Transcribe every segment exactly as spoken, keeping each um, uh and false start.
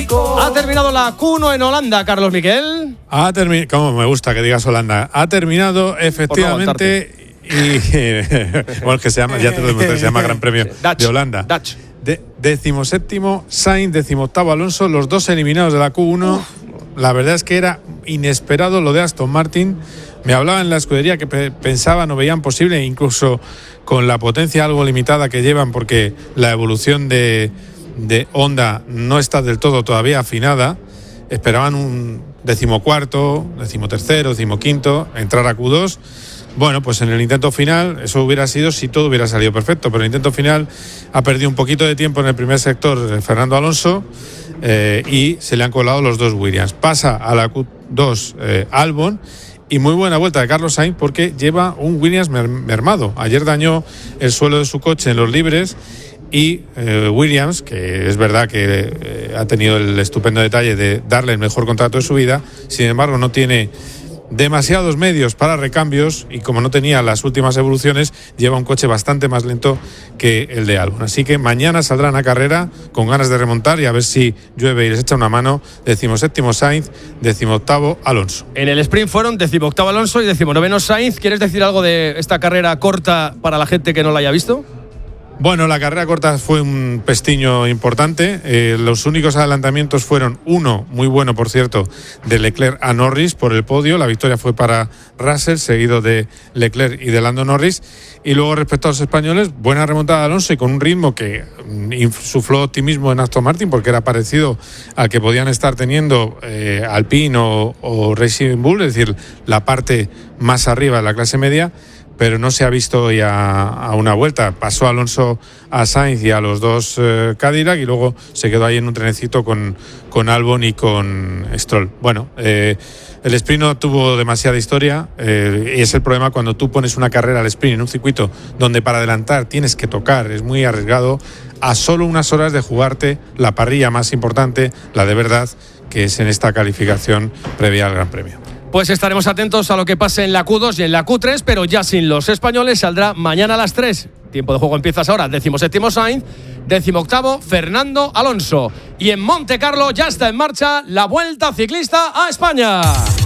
Ha terminado la Q uno en Holanda, Carlos Miquel. Ha terminado, como me gusta que digas Holanda, ha terminado efectivamente y bueno, que se llama, ya te lo demostré, se llama Gran Premio Dutch, de Holanda. Dutch. De, decimoséptimo Sainz, decimoctavo Alonso, los dos eliminados de la Q uno. Uf. La verdad es que era inesperado lo de Aston Martin. Me hablaban en la escudería que pe- pensaban o veían posible, incluso con la potencia algo limitada que llevan, porque la evolución de, de Honda no está del todo todavía afinada. Esperaban un decimocuarto, decimotercero, decimoquinto, entrar a Q dos. Bueno, pues en el intento final, eso hubiera sido si todo hubiera salido perfecto, pero el intento final ha perdido un poquito de tiempo en el primer sector Fernando Alonso eh, y se le han colado los dos Williams. Pasa a la Q dos eh, Albon. Y muy buena vuelta de Carlos Sainz porque lleva un Williams mermado. Ayer dañó el suelo de su coche en los libres y eh, Williams, que es verdad que eh, ha tenido el estupendo detalle de darle el mejor contrato de su vida, sin embargo no tiene demasiados medios para recambios y como no tenía las últimas evoluciones, lleva un coche bastante más lento que el de Albon. Así que mañana saldrán a carrera con ganas de remontar y a ver si llueve y les echa una mano. Decimoséptimo Sainz, decimoctavo Alonso. En el sprint fueron decimoctavo Alonso y decimonoveno Sainz. ¿Quieres decir algo de esta carrera corta para la gente que no la haya visto? Bueno, la carrera corta fue un pestiño importante. Eh, los únicos adelantamientos fueron uno, muy bueno por cierto, de Leclerc a Norris por el podio. La victoria fue para Russell, seguido de Leclerc y de Lando Norris. Y luego respecto a los españoles, buena remontada de Alonso y con un ritmo que insufló optimismo en Aston Martin porque era parecido al que podían estar teniendo eh, Alpine o, o Racing Bull, es decir, la parte más arriba de la clase media. Pero no se ha visto ya a una vuelta. Pasó Alonso a Sainz y a los dos eh, Cadillac y luego se quedó ahí en un trenecito con, con Albon y con Stroll. Bueno, eh, el sprint no tuvo demasiada historia eh, y es el problema cuando tú pones una carrera al sprint en un circuito donde para adelantar tienes que tocar, es muy arriesgado, a solo unas horas de jugarte la parrilla más importante, la de verdad, que es en esta calificación previa al Gran Premio. Pues estaremos atentos a lo que pase en la Q dos y en la Q tres, pero ya sin los españoles saldrá mañana a las tres. Tiempo de juego empiezas ahora. Decimoséptimo Sainz, decimoctavo Fernando Alonso. Y en Monte Carlo ya está en marcha la Vuelta Ciclista a España.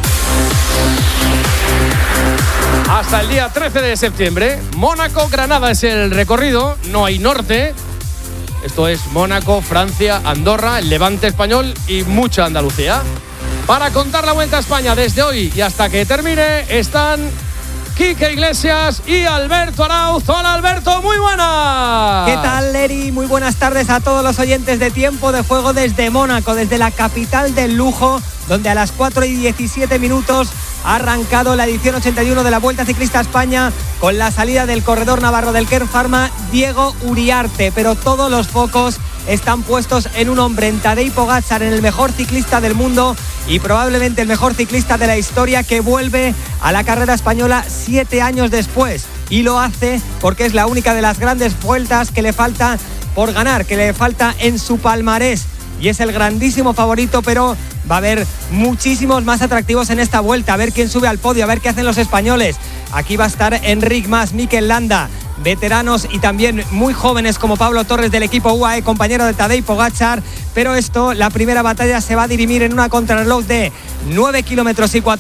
Hasta el día trece de septiembre, Mónaco-Granada es el recorrido, no hay norte. Esto es Mónaco, Francia, Andorra, el Levante español y mucha Andalucía. Para contar la Vuelta a España desde hoy y hasta que termine están Quique Iglesias y Alberto Arauz. Hola Alberto, muy buenas. ¿Qué tal, Leri? Muy buenas tardes a todos los oyentes de Tiempo de Juego desde Mónaco, desde la capital del lujo, donde a las cuatro y diecisiete minutos ha arrancado la edición ochenta y uno de la Vuelta Ciclista a España con la salida del corredor navarro del Kern Pharma, Diego Uriarte, pero todos los focos están puestos en un hombre, en Tadej Pogačar, en el mejor ciclista del mundo y probablemente el mejor ciclista de la historia, que vuelve a la carrera española siete años después, y lo hace porque es la única de las grandes vueltas que le falta por ganar, que le falta en su palmarés, y es el grandísimo favorito, pero va a haber muchísimos más atractivos en esta vuelta. A ver quién sube al podio, a ver qué hacen los españoles. Aquí va a estar Enric Mas, Mikel Landa, veteranos y también muy jóvenes como Pablo Torres del equipo U A E, compañero de Tadej Pogačar. Pero esto, la primera batalla se va a dirimir en una contrarreloj de nueve kilómetros y cuatrocientos